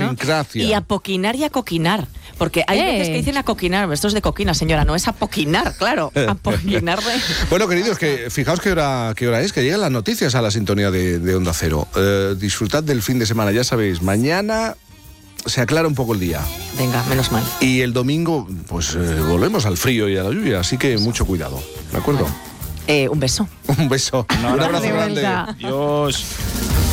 Sincracia. Y apoquinar y acoquinar. Porque hay veces que dicen acoquinar, esto es de coquina, señora, no es apoquinar, claro. Apoquinar de... Bueno, queridos, que fijaos qué hora es, que llegan las noticias a la sintonía de Onda Cero. Disfrutad del fin de semana, ya sabéis, mañana se aclara un poco el día. Venga, menos mal. Y el domingo, pues volvemos al frío y a la lluvia, así que mucho cuidado, ¿de acuerdo? Un beso. Un beso. Un abrazo grande. Adiós.